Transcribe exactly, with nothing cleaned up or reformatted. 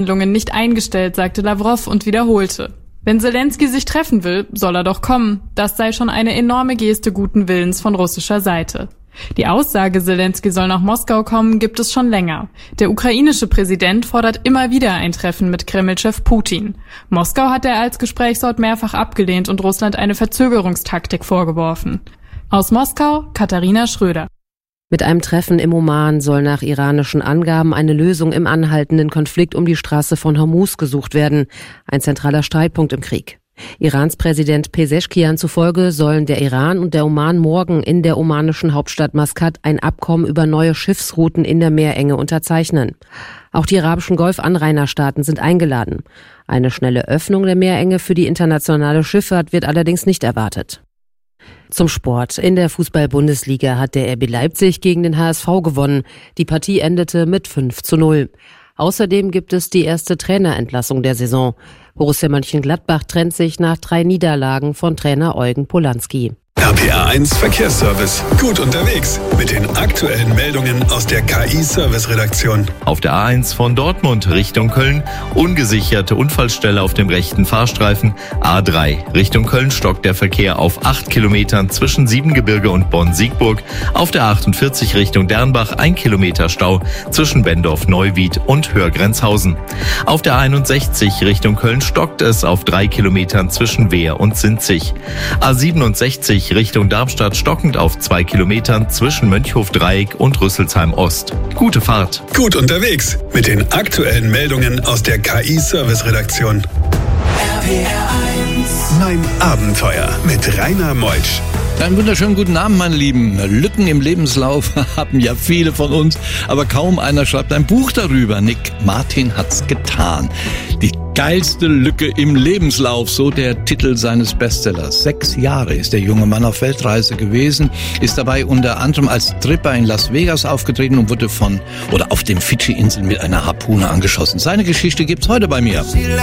Verhandlungen nicht eingestellt, sagte Lavrov und wiederholte: Wenn Selenskyj sich treffen will, soll er doch kommen. Das sei schon eine enorme Geste guten Willens von russischer Seite. Die Aussage, Selenskyj soll nach Moskau kommen, gibt es schon länger. Der ukrainische Präsident fordert immer wieder ein Treffen mit Kreml-Chef Putin. Moskau hat er als Gesprächsort mehrfach abgelehnt und Russland eine Verzögerungstaktik vorgeworfen. Aus Moskau, Katharina Schröder. Mit einem Treffen im Oman soll nach iranischen Angaben eine Lösung im anhaltenden Konflikt um die Straße von Hormuz gesucht werden, ein zentraler Streitpunkt im Krieg. Irans Präsident Pezeshkian zufolge sollen der Iran und der Oman morgen in der omanischen Hauptstadt Maskat ein Abkommen über neue Schiffsrouten in der Meerenge unterzeichnen. Auch die arabischen Golfanrainerstaaten sind eingeladen. Eine schnelle Öffnung der Meerenge für die internationale Schifffahrt wird allerdings nicht erwartet. Zum Sport. In der Fußball-Bundesliga hat der R B Leipzig gegen den H S V gewonnen. Die Partie endete mit fünf zu null. Außerdem gibt es die erste Trainerentlassung der Saison. Borussia Mönchengladbach trennt sich nach drei Niederlagen von Trainer Eugen Polanski. R P R eins Verkehrsservice. Gut unterwegs mit den aktuellen Meldungen aus der K I-Service-Redaktion. Auf der A eins von Dortmund Richtung Köln ungesicherte Unfallstelle auf dem rechten Fahrstreifen. A drei Richtung Köln stockt der Verkehr auf acht Kilometern zwischen Siebengebirge und Bonn-Siegburg. Auf der achtundvierzig Richtung Dernbach ein Kilometer Stau zwischen Bendorf-Neuwied und Hörgrenzhausen. Auf der A einundsechzig Richtung Köln stockt es auf drei Kilometern zwischen Wehr und Sinzig. A siebenundsechzig Richtung Darmstadt stockend auf zwei Kilometern zwischen Mönchhof-Dreieck und Rüsselsheim-Ost. Gute Fahrt. Gut unterwegs mit den aktuellen Meldungen aus der K I-Service-Redaktion. R P R eins. Mein Abenteuer mit Rainer Meutsch. Einen wunderschönen guten Abend, meine Lieben. Lücken im Lebenslauf haben ja viele von uns, aber kaum einer schreibt ein Buch darüber. Nick Martin hat's getan. Die geilste Lücke im Lebenslauf, so der Titel seines Bestsellers. Sechs Jahre ist der junge Mann auf Weltreise gewesen, ist dabei unter anderem als Tripper in Las Vegas aufgetreten und wurde von oder auf den Fidschi-Inseln mit einer Harpune angeschossen. Seine Geschichte gibt's heute bei mir.